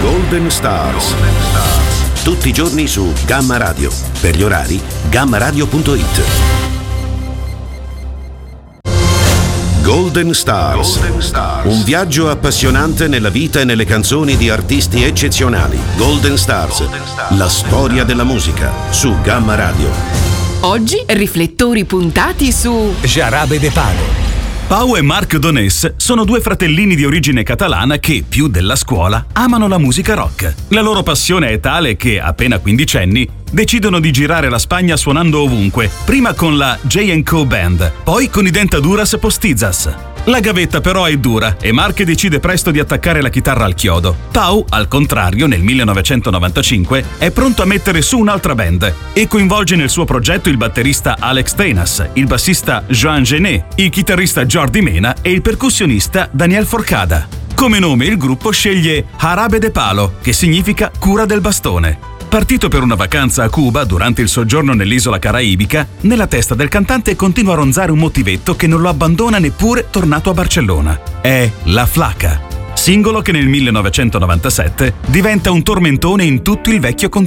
Golden Stars. Tutti i giorni su Gamma Radio. Per gli orari, gammaradio.it. Golden Stars. Un viaggio appassionante nella vita e nelle canzoni di artisti eccezionali. Golden Stars. La storia della musica su Gamma Radio. Oggi riflettori puntati su Jarabe de Palo. Pau e Marc Donés sono due fratellini di origine catalana che, più della scuola, amano la musica rock. La loro passione è tale che, appena quindicenni, decidono di girare la Spagna suonando ovunque, prima con la J&Co Band, poi con i Dentaduras Postizas. La gavetta però è dura e Marc decide presto di attaccare la chitarra al chiodo. Pau, al contrario, nel 1995 è pronto a mettere su un'altra band e coinvolge nel suo progetto il batterista Alex Tenas, il bassista Joan Gené, il chitarrista Jordi Mena e il percussionista Daniel Forcada. Come nome il gruppo sceglie Jarabe de Palo, che significa cura del bastone. Partito per una vacanza a Cuba durante il soggiorno nell'isola caraibica, nella testa del cantante continua a ronzare un motivetto che non lo abbandona neppure tornato a Barcellona. È La Flaca, singolo che nel 1997 diventa un tormentone in tutto il vecchio continente.